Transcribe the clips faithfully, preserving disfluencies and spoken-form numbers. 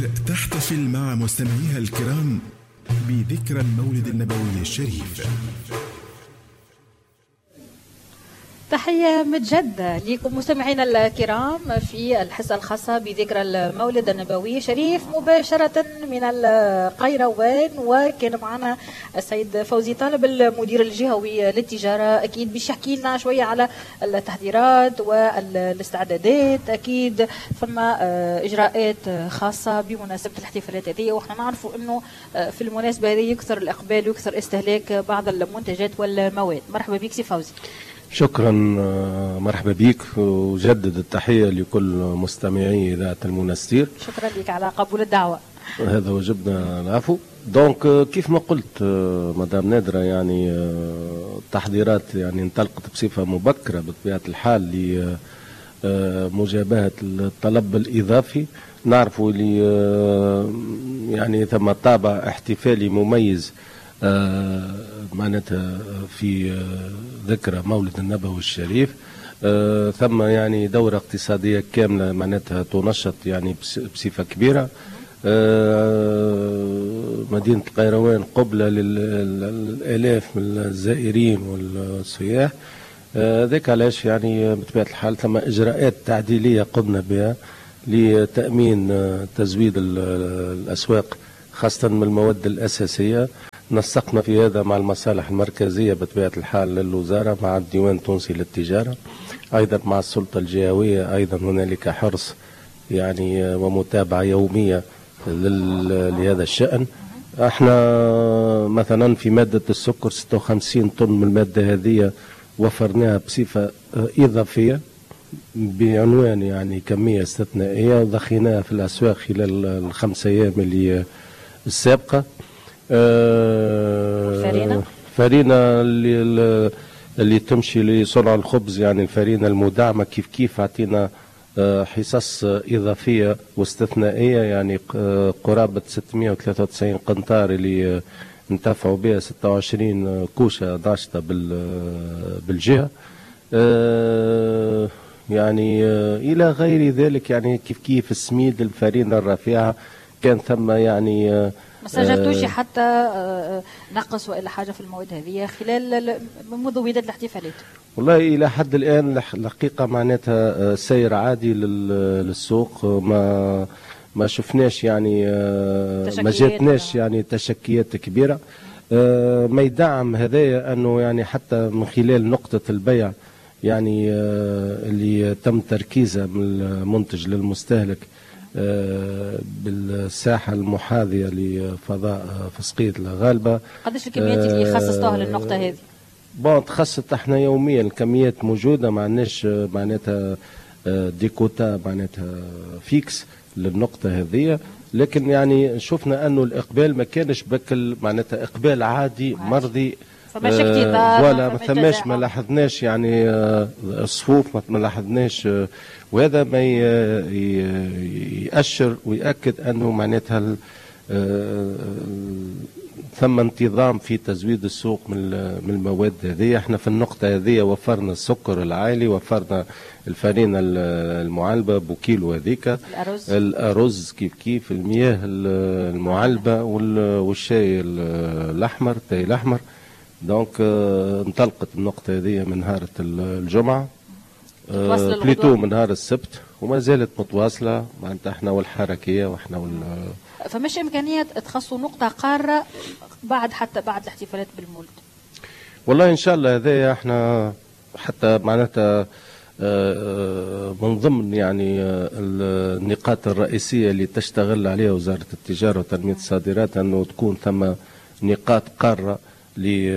تحتفل مع مستمعيها الكرام بذكرى المولد النبوي الشريف. تحية متجدة لكم مستمعينا الكرام في الحصة الخاصة بذكرى المولد النبوي الشريف مباشرة من القيروان، وكان معنا السيد فوزي طالب المدير الجهوي للتجارة، أكيد باش يحكي لنا شوية على التحضيرات والاستعدادات. أكيد ثم إجراءات خاصة بمناسبة الاحتفالات هذه، وإحنا نعرفوا أنه في المناسبة هذه يكثر الإقبال ويكثر استهلاك بعض المنتجات والمواد. مرحبا بك سي فوزي. شكرا، مرحبا بك، وجدد التحية لكل مستمعي إذاعة المنستير. شكرا لك على قبول الدعوة. هذا واجبنا العفو. دونك كيف ما قلت مدام نادرة، يعني التحضيرات يعني انطلقت بصفة مبكرة بطبيعة الحال لمجابهة الطلب الإضافي. نعرفوا لي يعني ثم طابع احتفالي مميز آه معناتها في آه ذكرى مولد النبوي الشريف. آه ثم يعني دورة اقتصادية كاملة معناتها تنشط يعني بصفة كبيرة. آه مدينة القيروان قبلة للآلاف من الزائرين والسياح. ذاك آه علاش يعني بطبيعة الحال ثم إجراءات تعديلية قمنا بها لتأمين آه تزويد الأسواق خاصة من المواد الأساسية. نسقنا في هذا مع المصالح المركزية بطبيعة الحال للوزارة، مع الديوان التونسي للتجارة، أيضا مع السلطة الجهوية. أيضا هنالك حرص يعني ومتابعة يومية لهذا الشأن. احنا مثلا في مادة السكر ستة وخمسين طن من المادة هذه وفرناها بصفة إضافية بعنوان يعني كمية استثنائية، وضخيناها في الأسواق خلال الخمس أيام اللي السابقة. الفرينة فرينة اللي, اللي تمشي لصنع الخبز، يعني الفرينة المدعمة كيف كيف عطينا حصص إضافية واستثنائية، يعني قرابة ستمائة وثلاثة وتسعين قنطار اللي انتفعوا بها ستة وعشرين كوشة ناشطة بالجهة، يعني إلى غير ذلك. يعني كيف كيف السميد، الفرينة الرفيعة، كان ثم يعني ما سجلتوش حتى نقص وإلا حاجة في المواد هذه خلال منذ بداية الاحتفالات؟ والله إلى حد الآن الحقيقة معناتها سير عادي للسوق، ما ما شفناش يعني ما جاتناش يعني تشكيات كبيرة. ما يدعم هذايا أنه يعني حتى من خلال نقطة البيع يعني اللي تم تركيزها من المنتج للمستهلك بالساحة المحاذية لفضاء فسقية الغالبة. قديش الكميات اللي خصصتوها للنقطة هذه؟ بون تخصصت احنا يوميا الكميات موجودة، ما عندناش معناتها ديكوتا معناتها فيكس للنقطة هذه، لكن يعني شفنا انه الاقبال ما كانش بكل معناتها اقبال عادي مرضي. فماش اكتظاظ ولا ما ثماش، ما لاحظناش يعني الصفوف، ما لاحظناش، وهذا ما يأشر ويأكد أنه معناتها ثم انتظام في تزويد السوق من المواد هذه. احنا في النقطة هذه وفرنا السكر العالي، وفرنا الفرينة المعلبة بوكيلو هذيك، الأرز. الأرز كيف كيف، المياه المعلبة والشاي الأحمر، التاي الأحمر. دونك انطلقت النقطة هذه من نهار الجمعة، بليتو من نهار السبت، وما زالت متواصلة معناتها احنا والحركية واحنا وال. فمش إمكانية تخصوا نقطة قارة بعد حتى بعد الاحتفالات بالمولد؟ والله إن شاء الله هذا احنا حتى معناتها من ضمن يعني النقاط الرئيسية اللي تشتغل عليها وزارة التجارة وتنمية الصادرات أنه تكون ثم نقاط قارة ل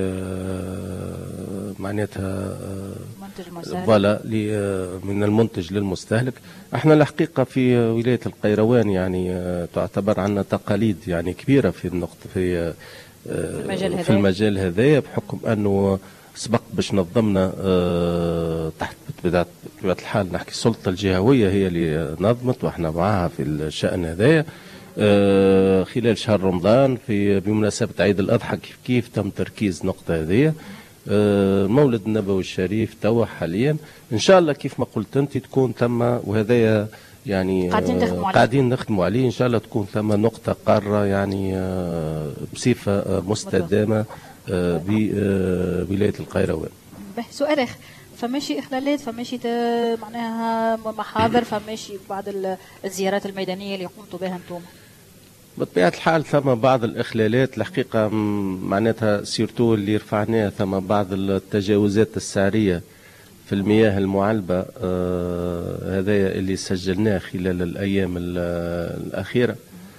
معناتها فوالا من المنتج للمستهلك. احنا الحقيقه في ولايه القيروان يعني تعتبر عندنا تقاليد يعني كبيره في النقطه في في المجال في المجال هذايا، بحكم انه سبق باش نظمنا تحت بطبيعه الحال نحكي السلطه الجهويه هي اللي نظمت واحنا معاها في الشان هذايا. آه خلال شهر رمضان في بمناسبة عيد الأضحى كيف كيف تم تركيز نقطة هذه. آه مولد النبوي الشريف توا حاليا إن شاء الله كيف ما قلت أنت تكون تم، وهذا يعني قاعدين نخدموا عليه. قاعدين نخدموا عليه ان شاء الله تكون ثم نقطه قاره يعني بصفه مستدامه بولايه القيروان. سؤال اخر، فماشي اخلالات، فماشي معناها محاضر، فماشي بعض الزيارات الميدانيه اللي قمتوا بها انتم؟ بطبيعة الحال ثم بعض الإخلالات الحقيقة معناتها سيرتو اللي رفعناه، ثم بعض التجاوزات السعرية في المياه المعلبة آه هذا اللي سجلناه خلال الأيام الأخيرة.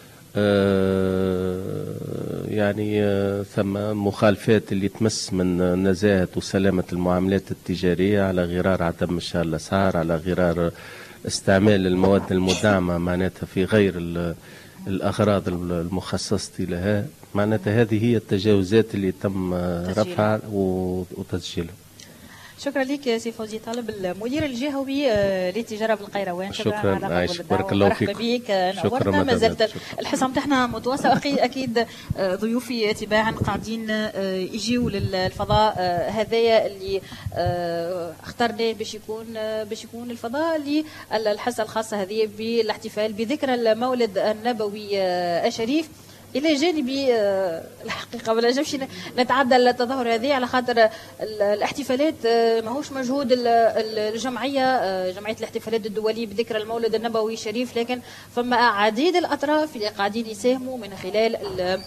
آه يعني آه ثم مخالفات اللي تمس من نزاهة وسلامة المعاملات التجارية، على غرار عدم إشهار الأسعار، على غرار استعمال المواد المدعمة معناتها في غير الأغراض المخصصة لها. معناتها هذه هي التجاوزات اللي تم رفعها وتسجيلها. شكرا لك سي فوزي طالب، المدير الجهوي للتجاره بالقيروان. شكرا عايش، بارك الله فيك. مرحبا بك، نورنا. ما زالت الحصه نتاعنا متواصله. اكيد ضيوفي تباعا قاعدين يجيوا للفضاء هذايا اللي اخترناه باش يكون باش يكون الفضاء للحصه الخاصه هذه بالاحتفال بذكرى المولد النبوي الشريف. إلى جانبي الحقيقة ما نجمش نتعدى التظاهر هذه، على خاطر الاحتفالات ماهوش مجهود الجمعية جمعية الاحتفالات الدولية بذكرى المولد النبوي الشريف، لكن فما عديد الأطراف اللي قاعدين يساهموا من خلال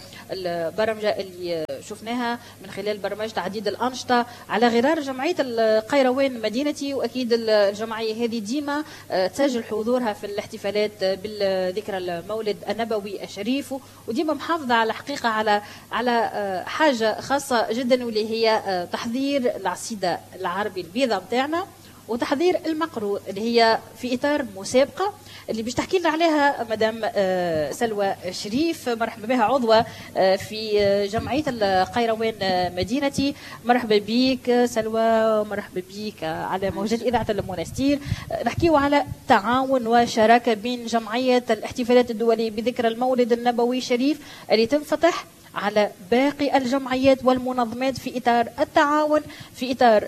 البرمجة اللي شفناها، من خلال برمجة عديد الأنشطة على غرار جمعية القيروان مدينتي. وأكيد الجمعية هذه ديما تسجل حضورها في الاحتفالات بالذكرى المولد النبوي الشريف، وديما محافظة على حقيقة على على حاجة خاصة جدا، واللي هي تحضير العصيدة العربي البيضة متاعنا وتحضير المقروء اللي هي في إطار مسابقة اللي باش تحكي لنا عليها مدام سلوى شريف. مرحبا بها، عضوة في جمعية القيروان مدينتي. مرحبا بك سلوى، مرحبا بك على موجات إذاعة المنستير. نحكيو على تعاون وشراكة بين جمعية الاحتفالات الدولية بذكرى المولد النبوي الشريف اللي تنفتح على باقي الجمعيات والمنظمات في إطار التعاون، في إطار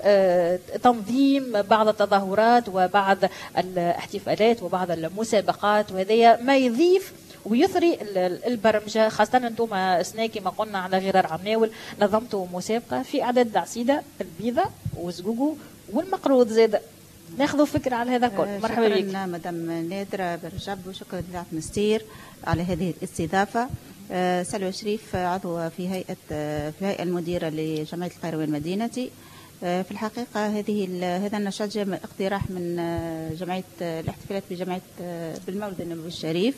تنظيم بعض التظاهرات وبعض الاحتفالات وبعض المسابقات، وهذا ما يضيف ويثري البرمجة. خاصة أنتم سناكي ما قلنا على غرار عناول نظمتوا مسابقة في إعداد العصيدة البيضة وزقوقو والمقروض زاد. ناخذوا فكرة على هذا كله. مرحبا بك. شكرا مدام نادرة برجب، وشكرا لإذاعة مستير على هذه الاستضافة. سلوى شريف عضوة في هيئة في هيئة المديرة لجمعية القيروان مدينتي. في الحقيقة هذه هذا النشاط جاء اقتراح من جمعية الاحتفالات بجمعية بالمولد النبوي الشريف،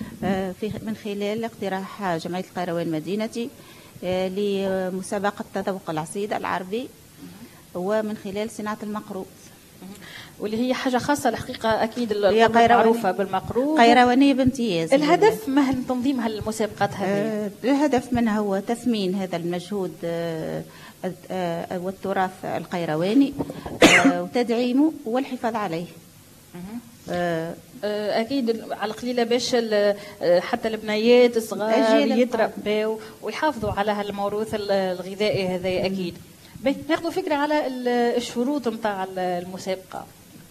في من خلال اقتراح جمعية القيروان مدينتي لمسابقة تذوق العصيدة العربي ومن خلال صناعة المقروء، واللي هي حاجة خاصة الحقيقة. أكيد معروفة بالمقروء، قيروانية بامتياز. الهدف من تنظيم هالمسابقات هذه؟ آه الهدف منها هو تثمين هذا المجهود آه آه والتراث القيرواني آه وتدعيمه والحفاظ عليه. آه أكيد على قليلة باش حتى البنايات الصغار يتربوا ويحافظوا على هالموروث الغذائي هذا. أكيد ناخذوا فكرة على الشروط متاع المسابقة.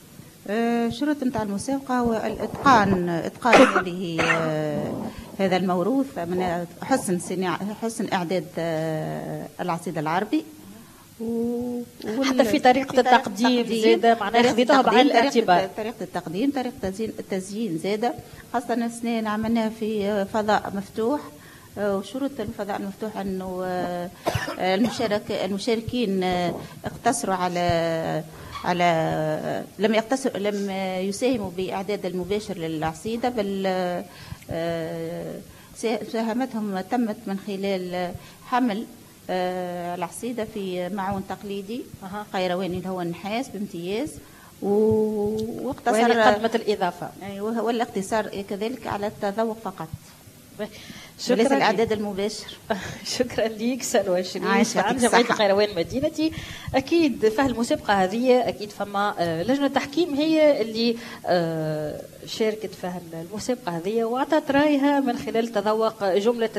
شروط نتاع المسابقة هو الإتقان إتقان هذه هذا الموروث من حسن صناعة حسن إعداد العصيد العربي، حتى في طريقة التقديم زادة معناها خذيتوها بعين الاعتبار. طريقة التقديم، طريقة التزيين زادة، خاصة السنين عملناها في فضاء مفتوح. وشروط الفضاء المفتوح أنه المشارك المشاركين اقتصروا على على لم يقتصر لم يساهموا بإعداد المباشر للعصيدة، بل مساهمتهم تمت من خلال حمل العصيدة في معون تقليدي قيرواني اللي هو النحاس بامتياز، واقتصر قدمت الإضافة. أيوه، والاقتصار كذلك على التذوق فقط، شكرا ليس الإعداد المباشر. شكرا ليك سلوى شريف عن جمعية القيروان مدينتي. أكيد في المسابقة هذه أكيد فما لجنة تحكيم هي اللي شاركت في المسابقة هذه وأعطت رأيها من خلال تذوق جملة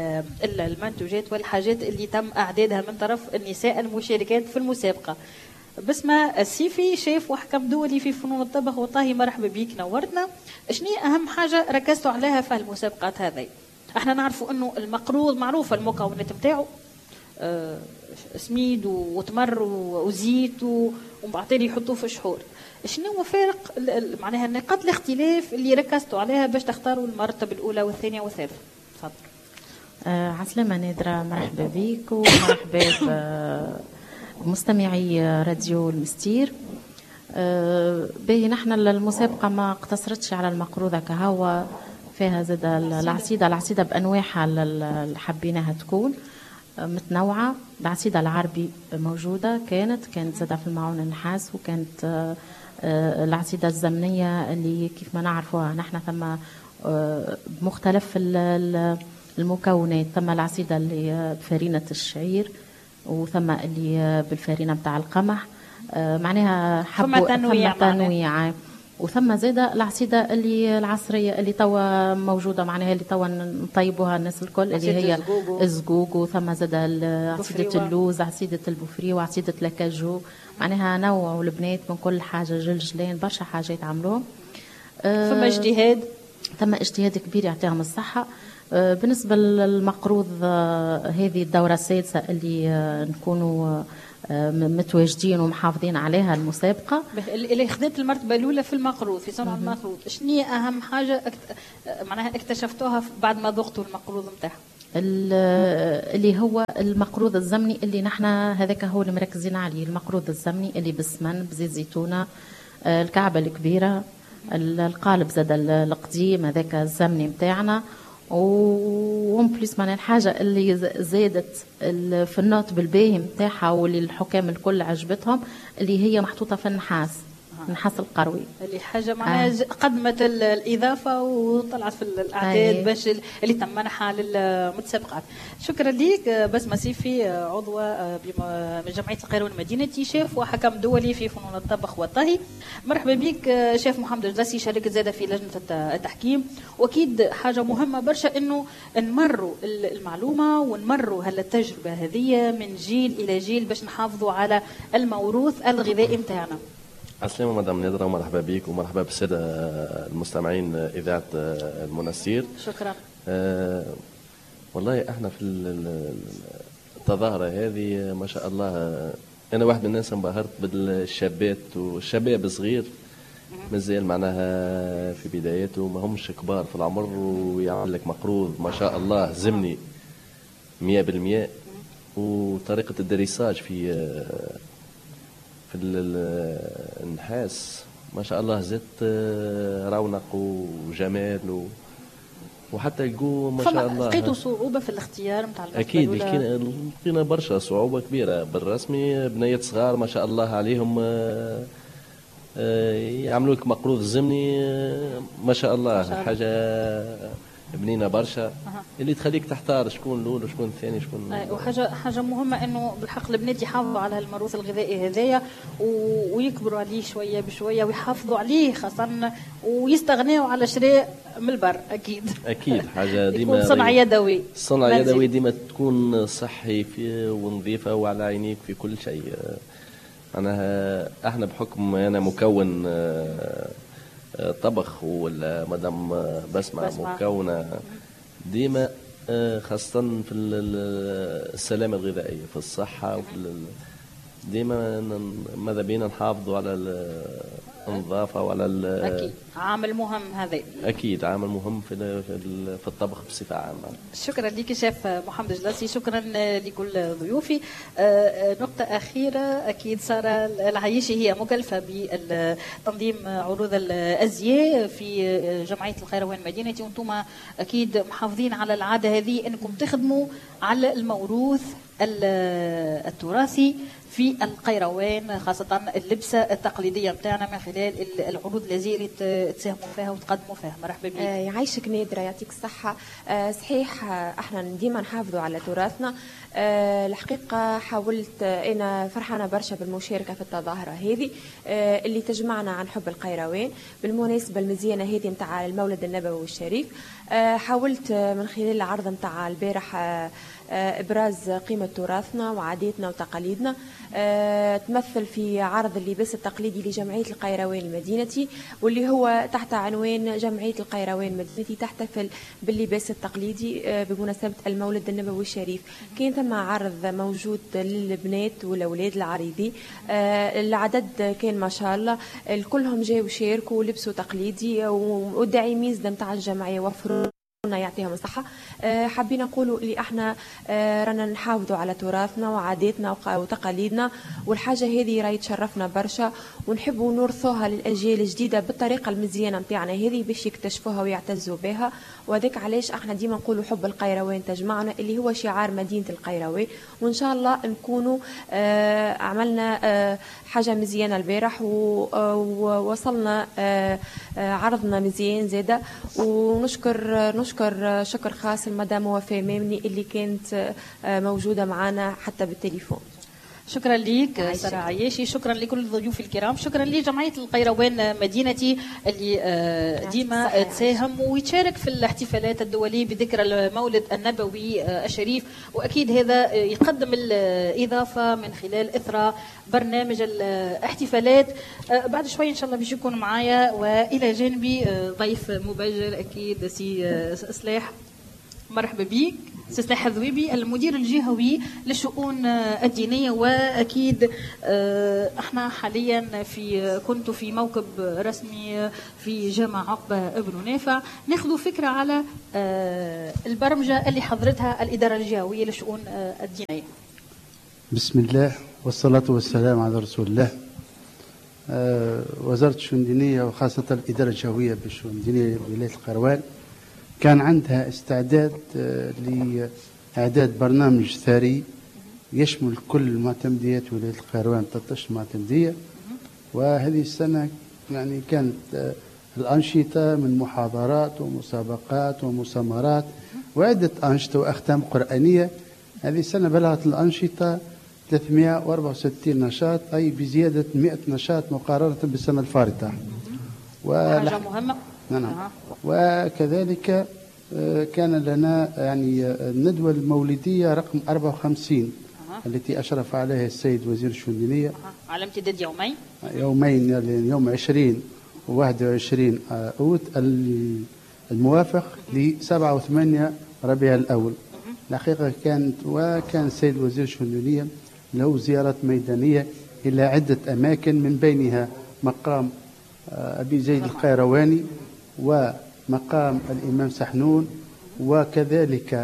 المنتوجات والحاجات اللي تم إعدادها من طرف النساء المشاركات في المسابقة. بسمة السيفي شيف وحكم دولي في فنون الطبخ والطهي، مرحبا بيك نورتنا. شنو أهم حاجة ركزتوا عليها في المسابقات هذه؟ احنا نعرفوا انه المقروض معروفة المكونات نتاعو، آه سميد وتمر وزيت وبعدين يحطوه في الشحور. شنو هو فارق معناها نقاط الاختلاف اللي ركزتوا عليها باش تختاروا المرتبة الأولى والثانية والثالثة؟ تفضل. آه عسلامة نادرة، مرحبا بيك ومرحبا بمستمعي راديو المستير. آه باهي نحن المسابقة ما اقتصرتش على المقروضة كهوا، فيها زاد العصيدة العصيدة بأنواعها اللي حبيناها تكون متنوعة. العصيدة العربي موجودة، كانت كانت زادة في المعون النحاس، وكانت العصيدة الزمنية اللي كيف ما نعرفوها نحن ثم بمختلف المكونات. ثم العصيدة اللي بفرينة الشعير، وثم اللي بالفرينة متاع القمح، معناها حبوا ثم تنويع. وثم زادة العصيدة اللي العصرية اللي توا موجودة، معناها اللي توا نطيبوها الناس الكل، اللي هي الزقوق. وثم زادة عصيدة اللوز، عصيدة البوفري، وعصيدة لاكاجو. معناها نوعوا البنات من كل حاجة، جلجلين برشا حاجات عملوهم. ثم اجتهاد، ثم اجتهاد كبير يعطيهم الصحة. بالنسبة للمقروض هذه الدورة السادسة اللي نكونوا متواجدين ومحافظين عليها المسابقة. اللي خذت المرتبة الأولى في المقروض، في صنع المقروض، شنو أهم حاجة معناها اكتشفتوها بعد ما ذقتوا المقروض نتاعها؟ اللي هو المقروض الزمني اللي نحن هذاك هو اللي مركزين عليه. المقروض الزمني اللي بالسمن بزيت زيتونة، الكعبة الكبيرة، القالب زاد القديم هذاك الزمني متاعنا. وهم بليس معناها الحاجة اللي زادت في النوت بالباهي متاعها واللي الحكام الكل عجبتهم اللي هي محطوطة في النحاس، النحاس القروي، اللي حاجة معناها آه. قدمت الإضافة وطلعت في الأعداد آه. باش اللي تم منحها للمتسابقات. شكرا ليك بسمة سيفي، عضوة بجمعية القيروان المدينتي، شيف وحكم دولي في فنون الطبخ والطهي. مرحبا بك شيف محمد الجلاسي، شاركت زادة في لجنة التحكيم. وأكيد حاجة مهمة برشا إنه نمروا المعلومة ونمروا هالتجربة هذه من جيل إلى جيل باش نحافظوا على الموروث الغذائي متاعنا. السلام مدام نادرة، ومرحبا بك ومرحبا بالسادة المستمعين إذاعة المنستير. شكرا. آه والله احنا في التظاهرة هذه ما شاء الله أنا واحد من الناس انبهرت بالشابات والشباب الصغير مازال معناها في بداياته، ما همش كبار في العمر ويعمل لك مقروض ما شاء الله زمني مية بالمية. وطريقة الدريساج في في النحاس ما شاء الله زدت رونق وجمال و... وحتى الجو ما شاء الله. لقيتوا صعوبة في الاختيار نتاع المرتبة أكيد الأولى؟ لقينا برشا صعوبة كبيرة. بالرسمي بنيات صغار ما شاء الله عليهم يعملوا لك مقروض زمني ما شاء الله، حاجة بنينا برشا أه. اللي تخليك تحتار شكون الاول وشكون الثاني شكون. وحاجه حاجه مهمه انه بالحق البنات يحافظوا على الموروث الغذائي هذايا ويكبروا عليه شويه بشويه ويحافظوا عليه خاصه ويستغنوا على شراء من البر. اكيد اكيد حاجه ديما صنع يدوي، صنع يدوي ديما تكون صحي في ونظيفه وعلى عينيك في كل شيء. معناها احنا بحكم انا مكون طبخ ولا مدام بسمع, بسمع مكونة ديما خاصة في السلامة الغذائية في الصحة وفي ديما ماذا بينا نحافظوا على النظافة وعلى أكيد عامل مهم هذا. أكيد عامل مهم في في الطبخ بصفة عامة. شكرا لك شيف محمد الجلاسي، شكرا لكل ضيوفي. نقطة أخيرة، أكيد سارة العيشي هي مكلفة بتنظيم عروض الأزياء في جمعية القيروان المدينتي، وأنتم أكيد محافظين على العادة هذه أنكم تخدموا على الموروث التراثي في القيروان، خاصة اللبسة التقليدية متاعنا من خلال العروض الأزياء اللي تساهموا فيها وتقدموا فيها. مرحبا بك. آه يعيشك نادرة، يعطيك الصحة. آه صحيح، آه احنا ديما نحافظوا على تراثنا. آه الحقيقة حاولت، آه أنا فرحانة برشا بالمشاركة في التظاهرة هذه آه اللي تجمعنا عن حب القيروان بالمناسبة المزيانة هذه متاع المولد النبوي الشريف. حاولت من خلال العرض متاع البارح إبراز قيمة تراثنا وعاداتنا وتقاليدنا، تمثل في عرض اللباس التقليدي لجمعية القيروان المدينتي، واللي هو تحت عنوان جمعية القيروان المدينتي تحتفل باللباس التقليدي بمناسبة المولد النبوي الشريف. كان ثم عرض موجود للبنات والأولاد العريضي، العدد كان ما شاء الله الكلهم جاوا شاركوا ولبسوا تقليدي، والداعمين متاع الجمعية وفروا يعطيهم الصحة. أه حابين نقولوا اللي احنا أه رانا نحافظوا على تراثنا وعاداتنا وتقاليدنا، والحاجة هذه راهي تشرفنا برشا، ونحبوا نورثوها للأجيال الجديدة بالطريقة المزيانة متاعنا هذه باش يكتشفوها ويعتزوا بها. وذاك علاش احنا ديما نقولوا حب القيروان تجمعنا، اللي هو شعار مدينة القيروان. وإن شاء الله نكونوا أه عملنا أه حاجة مزيانة البارح، ووصلنا أه عرضنا مزيان زادة. ونشكر نشكر شكر خاص المدام وفاء مامني اللي كانت موجودة معنا حتى بالتليفون. شكرا لك سارة عياشي، شكرا لكل الضيوف الكرام، شكرا لجمعية القيروان مدينتي اللي ديما تساهم ويشارك في الاحتفالات الدولية بذكرى المولد النبوي الشريف، وأكيد هذا يقدم الإضافة من خلال إثر برنامج الاحتفالات. بعد شوي إن شاء الله باش يكون معايا وإلى جانبي ضيف مبجل أكيد سي سلاح. مرحبا بك سي سلاح الذويبي، المدير الجهوي للشؤون الدينيه، واكيد احنا حاليا في كنت في موكب رسمي في جامع عقبه ابن نافع، ناخذ فكره على البرمجه اللي حضرتها الاداره الجهويه للشؤون الدينيه. بسم الله والصلاه والسلام على رسول الله. وزاره الشؤون الدينيه وخاصه الاداره الجهويه بالشؤون الدينيه بولايه القيروان كان عندها استعداد لإعداد برنامج ثري يشمل كل معتمديات ولاية القيروان، ثلاثة عشر معتمدية. وهذه السنة يعني كانت الأنشطة من محاضرات ومسابقات ومسامرات وعدة أنشطة وأختام قرآنية. هذه السنة بلغت الأنشطة ثلاثمئة وأربعة وستين نشاط، أي بزيادة مئة نشاط مقارنة بالسنة الفارطة. حاجة مهمة. نعم. وكذلك كان لنا يعني الندوة المولدية رقم أربعة وخمسين أه. التي أشرف عليها السيد وزير الشؤون الدينية أه. على امتداد يومين يومين يعني يوم عشرين وواحد وعشرين أوت الموافق لسبعة وثمانية ربيع الأول. الحقيقة كانت وكان السيد وزير الشؤون الدينية له زيارات ميدانية إلى عدة أماكن، من بينها مقام أبي زيد القيرواني ومقام الإمام سحنون، وكذلك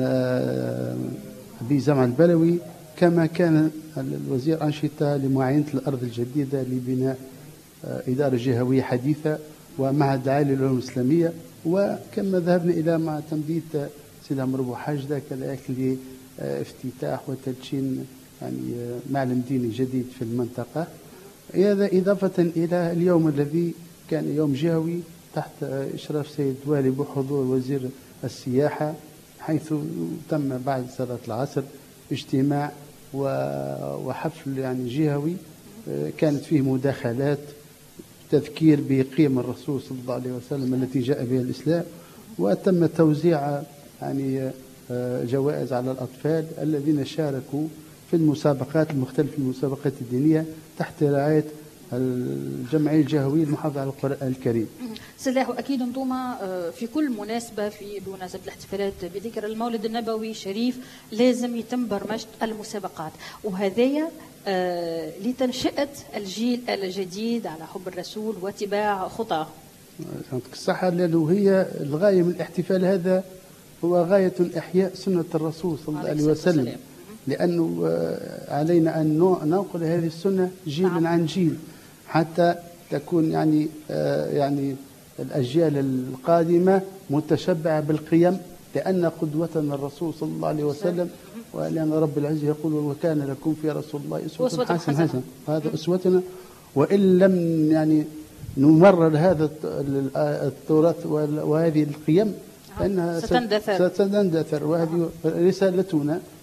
أبي زمع البلوي، كما كان الوزير أنشطة لمعاينة الأرض الجديدة لبناء إدارة جهوية حديثة ومعهد عالي للعلوم الإسلامية. وكما ذهبنا إلى معتمدية سيدي عمرو بوحاجدة كذلك لافتتاح وتدشين يعني معلم ديني جديد في المنطقة. هذا إضافة إلى اليوم الذي كان يوم جهوي تحت إشراف سيد والي بحضور وزير السياحة، حيث تم بعد صلاة العصر اجتماع وحفل يعني جهوي كانت فيه مداخلات تذكير بقيم الرسول صلى الله عليه وسلم التي جاء بها الإسلام، وتم توزيع يعني جوائز على الأطفال الذين شاركوا في المسابقات المختلفة، المسابقات الدينية تحت رعاية الجمعية الجهوية المحافظة على القرآن الكريم. سلاح، وأكيد أنتم في كل مناسبة في بمناسبة الاحتفالات بذكر المولد النبوي الشريف لازم يتم برمجة المسابقات، وهذايا آه لتنشئة الجيل الجديد على حب الرسول واتباع خطاه. يعطيك الصحة، لأنه هي الغاية من الاحتفال هذا هو غاية إحياء سنة الرسول صلى الله عليه وسلم، لأنه علينا أن ننقل هذه السنة جيلا نعم. عن جيل، حتى تكون يعني يعني الأجيال القادمة متشبعة بالقيم، لأن قدوتنا الرسول صلى الله عليه وسلم، ولأن رب العزة يقول وكان لكم في رسول الله أسوة حسنة حسنة. هذا أسوتنا، وإن لم يعني نمرر هذا التراث وهذه القيم فإنها ستندثر ستندثر وهذه رسالتنا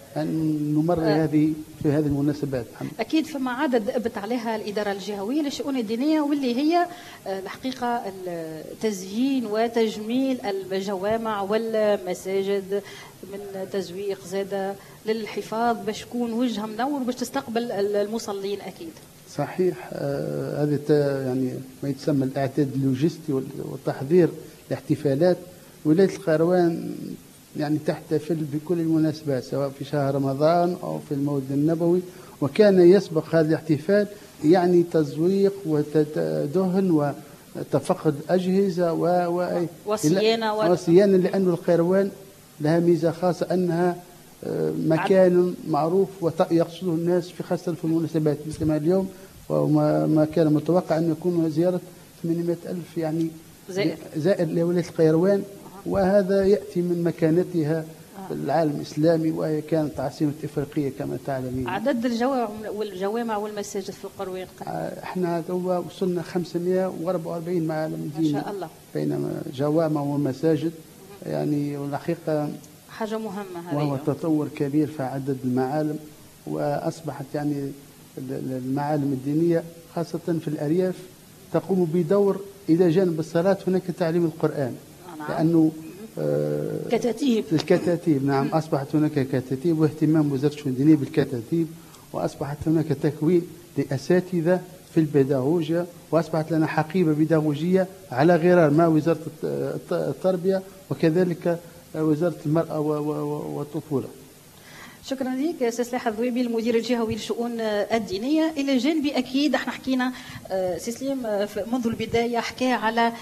أن نمر أه هذه في هذه المناسبات. أكيد فما عدد أبت عليها الإدارة الجهوية للشؤون الدينية، واللي هي الحقيقة التزيين وتجميل الجوامع والمساجد من تزويق زادة للحفاظ باش تكون وجهها منور باش تستقبل المصلين. أكيد صحيح. آه هذا يعني ما يتسمى الإعداد اللوجستي والتحضير لاحتفالات ولاية القيروان، يعني تحتفل بكل المناسبات سواء في شهر رمضان أو في المولد النبوي، وكان يسبق هذا الاحتفال يعني تزويق وتدهن وتفقد أجهزة و وصيانة وصيانة لأن القيروان لها ميزة خاصة أنها مكان معروف ويقصده الناس في خاصة في المناسبات مثل ما اليوم، وما كان متوقع أن يكون زيارة ثمانمائة ألف يعني زائر زائر لولاية القيروان، وهذا يأتي من مكانتها في العالم الإسلامي، وهي كانت عاصمة إفريقية كما تعلمين. عدد الجوامع والجوامع والمساجد في القروين احنا وصلنا خمسمائة وأربعة وأربعين معالم ديني ما شاء الله، بين جوامع ومساجد، يعني والحقيقة حاجة مهمة هذه، وهو تطور كبير في عدد المعالم، وأصبحت يعني المعالم الدينية خاصة في الأرياف تقوم بدور إلى جانب الصلاة هناك تعليم القرآن. نعم. لأنه آه كتاتيب الكتاتيب نعم م. أصبحت هناك كتاتيب واهتمام وزارة الشؤون الدينية بالكتاتيب، وأصبحت هناك تكوين لأساتذة في البيداغوجيا، وأصبحت لنا حقيبة بيداغوجية على غرار مع وزارة التربية وكذلك وزارة المرأة والطفولة. شكرا لك سي سلاح الذويبي المدير الجهوي للشؤون الدينيه. الى جانبي اكيد احنا حكينا سي سليم منذ البدايه حكى على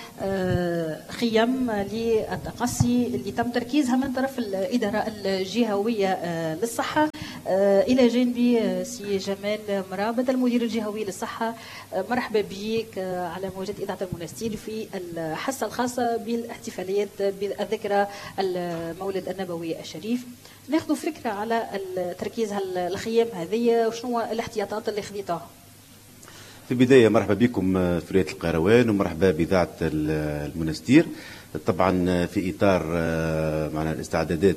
خيم للتقصي اللي تم تركيزها من طرف الاداره الجهويه للصحه. الى جانبي سي جمال مرابط المدير الجهوي للصحه، مرحبا بك على موجة اذاعه المنستير في الحصه الخاصه بالاحتفاليات بذكرى المولد النبوي الشريف. ناخذ فكره على تركيز الخيام هذه وشنو الاحتياطات اللي خذيتوها؟ في البدايه مرحبا بكم في ولايه القيروان ومرحبا باذاعه المنستير. طبعا في اطار معنا الاستعدادات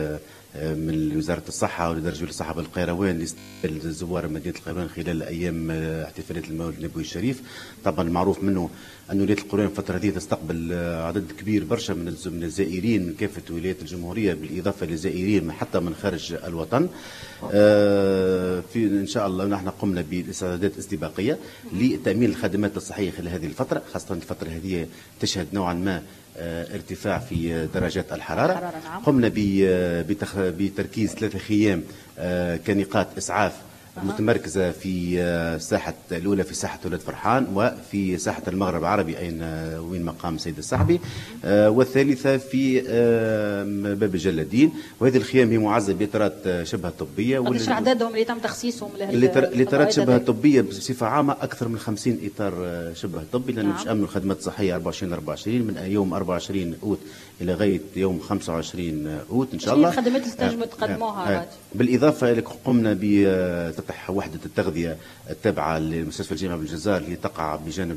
من وزاره الصحه ولدرجه الصحه بالقيروان لاستقبال زوار مدينه القيروان خلال ايام احتفاليه المولد النبوي الشريف. طبعا معروف منه أن ولاية القيروان الفترة هذه تستقبل عدد كبير برشا من الزائرين من كافة ولايات الجمهورية، بالإضافة لزائرين حتى من خارج الوطن. في إن شاء الله نحن قمنا بالاستعدادات استباقية لتأمين الخدمات الصحية خلال هذه الفترة، خاصة الفترة هذه تشهد نوعا ما ارتفاع في درجات الحرارة. قمنا بتركيز ثلاثة خيام كنقاط إسعاف متمركزة في ساحة الأولى في ساحة ولاد فرحان، وفي ساحة المغرب العربي أين وين مقام سيد السحبي، والثالثة في باب الجلادين. وهذه الخيام هي معزة بإطارات شبه طبية. قديش عددهم اللي تم تخصيصهم الإطارات شبه طبية بصفة عامة أكثر من خمسين إطار شبه طبي، لأنه باش أمنوا الخدمات الصحية أربعة وعشرين أربعة وعشرين من يوم أربعة وعشرين أوت إلى غاية يوم خمسة وعشرين أوت إن شاء الله. الخدمات اللي تنجموا تقدموها؟ بالإضافة قمنا بفتح وحدة التغذية التابعة لمستشفى الجامعة بالجزائر اللي تقع بجانب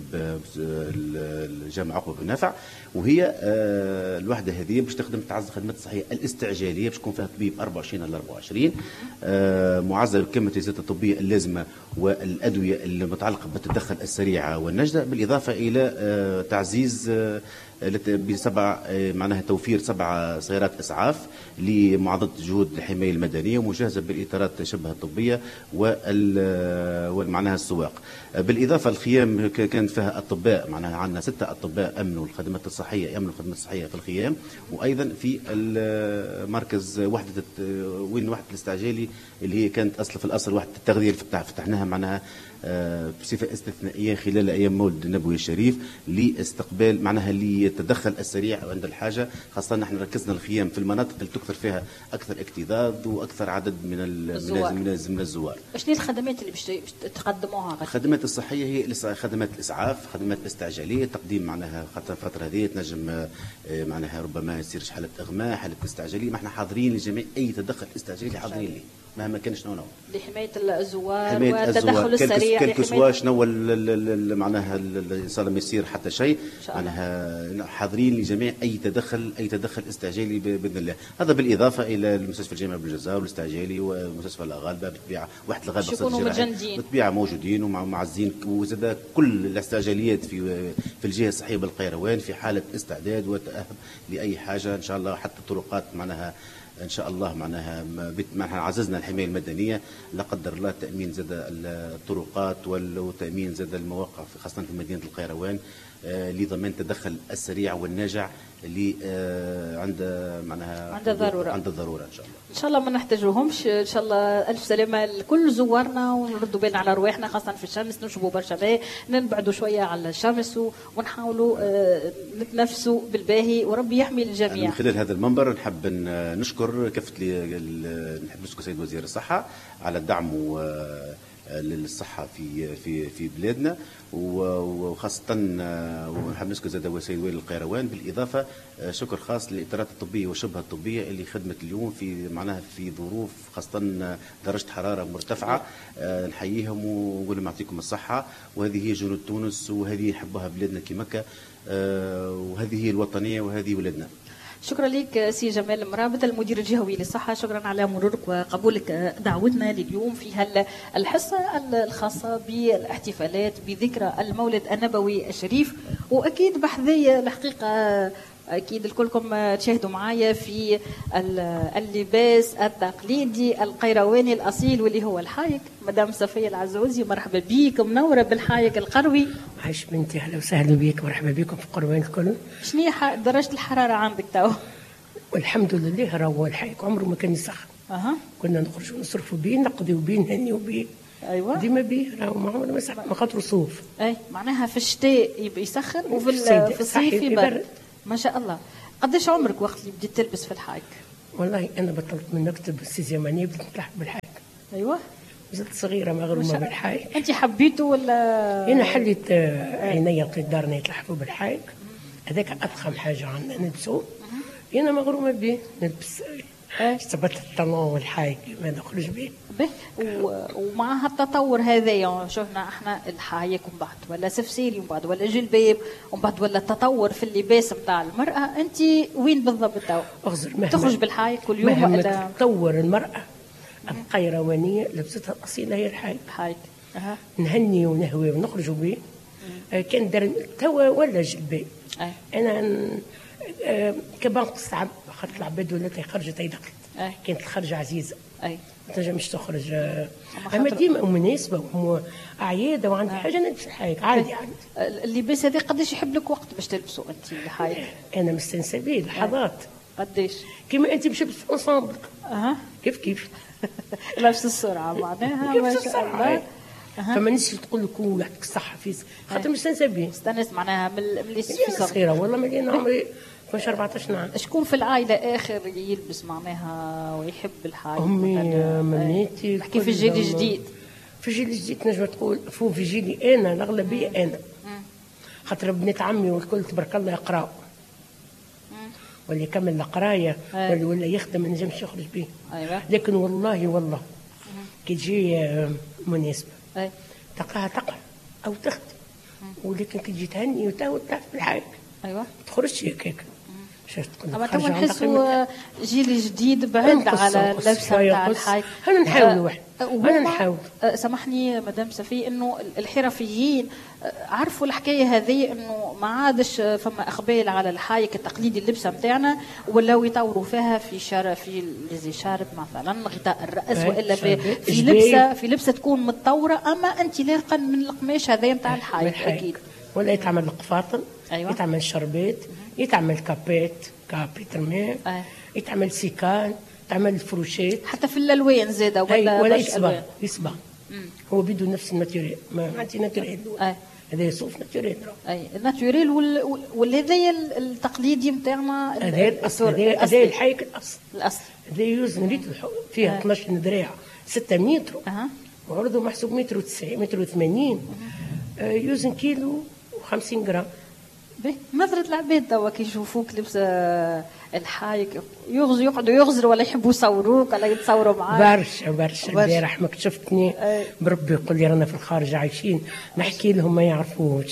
الجامعة عقبة بن نافع، وهي الوحدة هذه باش تخدم تعزز الخدمات الصحية الاستعجالية باش يكون فيها طبيب أربعة وعشرين على أربعة وعشرين معزز بكافة التجهيزات الطبية اللازمة والأدوية المتعلقة بالتدخل السريعة والنجدة، بالإضافة إلى تعزيز بسبع معناها توفير سبع سيارات اسعاف لمعاضده جهود الحمايه المدنيه ومجهزه بالاطارات شبه الطبيه ومعناها السواق. بالاضافه الخيام كانت فيها اطباء، معناها عندنا سته اطباء امنوا الخدمات الصحيه يامنوا الخدمات الصحيه في الخيام، وايضا في المركز وحده وين وحده الاستعجالي اللي هي كانت اصلا في الاصل وحده التغذيه اللي فتحناها معناها بصفه استثنائيه خلال ايام مولد النبوي الشريف لاستقبال معناها للتدخل السريع عند الحاجه، خاصه نحن ركزنا الخيام في المناطق اللي تكثر فيها اكثر اكتظاظ واكثر عدد من الزوار. من الزوار. شنو الخدمات اللي باش تقدموها؟ الخدمات الصحيه هي خدمات الاسعاف، خدمات استعجاليه، تقديم معناها خاطر الفتره هذه تنجم معناها ربما يصير حاله اغماء، حاله استعجاليه، ما احنا حاضرين لجميع اي تدخل استعجالي حاضرين ليه. مهما كان شنو نوع لحمايه الزوار حماية والتدخل السريع كل كسوا شنو معناها ان شاء الله ما يصير حتى شيء، معناها حاضرين لجميع اي تدخل اي تدخل استعجالي باذن الله. هذا بالاضافه الى المستشفى الجامعي بالجزائر والاستعجالي ومستشفى الاغالبه بالطبيعه واحد الغالبه بالطبيعه موجودين ومعزين، وزاد كل الاستعجاليات في في الجهه الصحيه بالقيروان في حاله استعداد وتاهب لاي حاجه ان شاء الله. حتى الطرقات معناها ان شاء الله معناها معناها عززنا الحمايه المدنيه، لا قدر الله تامين زاد الطرقات وتامين زاد المواقع خاصه في مدينه القيروان لضمان التدخل السريع والناجع اللي عند معناها عند الضروره عند الضروره ان شاء الله. ان شاء الله ما نحتاجوهمش، ان شاء الله الف سلامه لكل زوارنا، ونردوا بالنا على رواحنا خاصه في الشمس، نشربوا برشا ماء، نبعدوا شويه على الشمس ونحاولوا نتنفسوا بالباهي وربي يحمي الجميع. من خلال هذا المنبر نحب نشكر كافه نحب نشكر سيد وزير الصحه على الدعم للصحه في في في بلادنا، وخاصه ونحب نشكر زاد سيد والي القيروان، بالاضافه شكر خاص للاطارات الطبيه والشبهه الطبيه اللي خدمت اليوم في معناها في ظروف خاصه درجه حراره مرتفعه. نحييهم ونقول لهم يعطيكم الصحه، وهذه هي جنود تونس وهذه يحبوها بلادنا كمكه، وهذه هي الوطنيه وهذه ولادنا. شكرا لك سي جمال مرابط المدير الجهوي للصحة، شكرا على مرورك وقبولك دعوتنا لليوم في الحصة الخاصة بالاحتفالات بذكرى المولد النبوي الشريف. وأكيد بحذية الحقيقة أكيد الكلكم تشاهدوا معايا في اللباس التقليدي القيرواني الأصيل واللي هو الحايك. مدام صفية العزوزي مرحبا بيك، منورة بالحايك القروي. عايش بنتي، أهلا وسهلا بيك، مرحبا بكم في القروان الكل. شنو درجة الحرارة عندك تو؟ والحمد لله راهو الحايك عمره ما كان يسخن. أها. كنا نخرجوا نصرفوا بيه، نقضيوا بيه، نهنيوا بيه. ايوه ديما بيه راهو ما عمره ما سخن، ما خاطرو صوف. اي معناها في الشتاء يبقى يسخن وفي في الصيف يبرد. ما شاء الله. قداش عمرك وقت اللي بديت تلبس في الحايك؟ والله انا بطلت من مكتب السيزيامانيه بديت نلحق بالحايك. ايوه زلت صغيره مغرومه بالحايك. انت حبيته ولا؟ انا حليت عينيا لقيت دارنا يتلحقوا بالحايك، هذاك اضخم حاجه عندنا نلبسوه. انا مغرومه به نلبس ثبت الطالون والحايك ما نخرج به. به ومع هالتطور هذايا شفنا احنا الحايك ومن بعد ولا سفسيري ومن بعد ولا جلباب ومن بعد ولا التطور في اللباس نتاع المراه، انت وين بالضبط تو؟ اغزر تخرج بالحايك كل يوم ولا تطور المراه القيروانيه لبستها الاصيله هي الحايك. الحايك اها نهني ونهوي ونخرجوا به. كان دار توا ولا جلباب. انا كبنقص خرجت العباد ولا خرجت هي دخلت. أي. كانت الخرجه عزيزه. اي ما تنجمش تخرج. اما ديما مناسبه واعياد وعندي حاجه نلبس الحايك عادي عندي. اللباس هذا قداش يحب لك وقت باش تلبسه انت الحايك؟ انا مستنسه به لحظات. قداش؟ كيما انت باش تلبس انصامبل. اها كيف كيف نفس السرعه معناها ما شاء الله. فما نسيش تقول لك يعطيك الصحه في خاطر مستنسه به. استنس معناها من اللي في صغيره والله مليانه عمري كنت أربعطاش عام. شكون في العائله اخر يلبس معناها ويحب الحايك؟ امي مميتي. نحكي في الجيل الجديد. في الجيل الجديد نجم تقول فوق في جيلي انا الاغلبيه انا خاطر بنات عمي والكل تبارك الله يقراوا واللي يكمل القرايه واللي ولا يخدم ما نجمش يخرج به. أيوة. لكن والله والله كي تجي مناسبه أي. تقراها تقرا او تخدم، ولكن كي تجي تهني وتهوى تلعب بالحايك. ايوه تخرجش هكاك. اما تو نحسوا جيل جديد بعد على اللبسه نتاع الحايك. انا نحاول واحد انا نحاول. سامحني مدام صفي انه الحرفيين عرفوا الحكايه هذه انه ما عادش فما اقبال على الحايك التقليدي اللبسه نتاعنا، ولاو يطوروا فيها في شارع في لي شارب مثلا غطاء الراس والا في, في لبسه في لبسه تكون متطوره. اما انت لاقا من القماش هذا نتاع الحايك اكيد. ولا يتعمل القفاطن. أيوة. يتعمل شربات، يتعمل كابيت كابيتر ماء. أيوة. يتعمل سيكان، يتعمل الفروشات حتى في الالوان زاده ولا أيوة. ولا يصبغ يصبغ هو بده نفس الماتيريال ما عندي ناتوريل. أيوة. هذا صوف ناتوريل. اي ناتوريل والهذايا التقليدي نتاعنا هذا الاصل هذا الحيك الاصل الاصل هذا يوزن ريت فيها أه. اثناش ذراع ستة متر. أه. وعرضه محسوب متر وتسعين متر وثمانين. أه. يوزن كيلو وخمسين جرام. نظرة العباد توا كي يشوفوك لبس الحايك يغزر يقعدوا يغزروا ولا يحبوا يصوروك ولا يتصوروا معاك؟ برشا برشا. البارح ما شفتني بربي يقول لي رانا في الخارج عايشين نحكي لهم ما يعرفوش.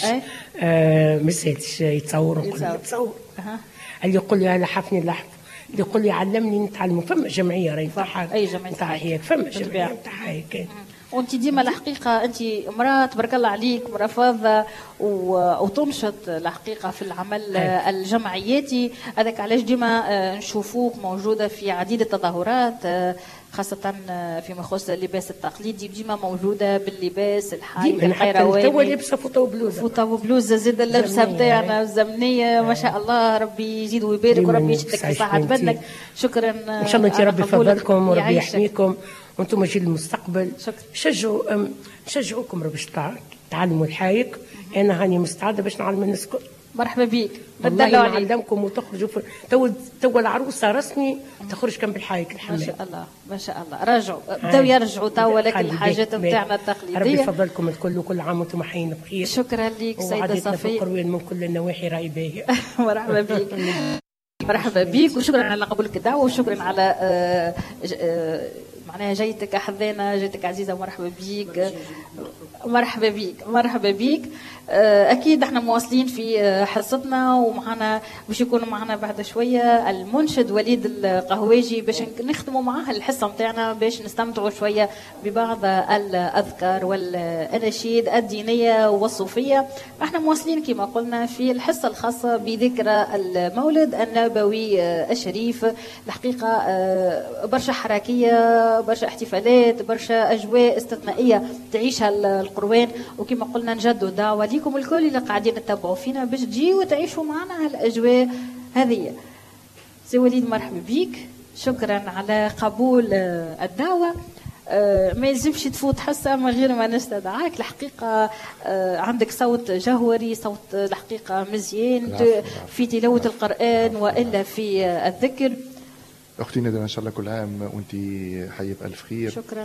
آه ما سالتش يتصوروا نقول تصور. اللي يقول لي انا حفني اللحظه، اللي يقول لي علمني نتعلم. فما جمعيه راهي تاعها اي جمعيه تاع هيك، فما جمعيه تاع هيك. وانت ديما الحقيقه انت امراه تبارك الله عليك، امراه فاضه وتنشط الحقيقه في العمل الجمعياتي. هذاك علاش ديما نشوفوك موجوده في عديد التظاهرات، خاصة فيما يخص اللباس التقليدي، ديما موجودة باللباس الحاي القيرواني. توا لابسة فوطة وبلوزة. فوطة وبلوزة زاد اللبسة بتاعنا الزمنية ما شاء الله. ربي يزيد ويبارك وربي يشدك في صحة بدنك. شكرا إن شاء الله أنت ربي يفضلكم وربي يحميكم وأنتم جيل المستقبل. شجعوا شجعوكم باش تعلموا الحايك. أنا هاني مستعدة باش نعلم الناس الكل. مرحبا بيك. والله نعلمكم وتخرجوا تو تو العروسه رسمي تخرج كم بالحايك الحمام. ما شاء الله ما شاء الله. رجعوا بداو يرجعوا توا لك الحاجات نتاعنا التقليديه. ربي يفضلكم الكل وكل عام وانتم حيين بخير. شكرا لك سيده صفيه. القروين من كل النواحي راهي باهيه. مرحبا بك. مرحبا بك وشكرا على قبولك الدعوه وشكرا على آآ آآ معناها جيتك حذانا، جيتك عزيزه. مرحبا بيك. مرحبا بيك مرحبا بيك. اكيد احنا مواصلين في حصتنا ومعنا باش يكونوا معنا بعد شويه المنشد وليد القهواجي باش نختموا معاه الحصه نتاعنا باش نستمتعوا شويه ببعض الاذكار والاناشيد الدينيه والصوفيه. احنا مواصلين كما قلنا في الحصه الخاصه بذكرى المولد النبوي الشريف. الحقيقه برشا حركيه، برشا احتفالات، برشا اجواء استثنائيه تعيشها القروان. وكما قلنا نجدوا دعوه ليكم الكل اللي قاعدين تتابعوا فينا باش تجيوا وتعيشوا معنا هالاجواء هذه. سي وليد مرحبا بيك، شكرا على قبول الدعوه. ما يلزمش تفوت حصه من غير ما نستدعاك. الحقيقه عندك صوت جهوري، صوت الحقيقه مزيان في تلاوه القران والا في الذكر. اختي ندى ان شاء الله كل عام وانت حي بألف خير. شكرا.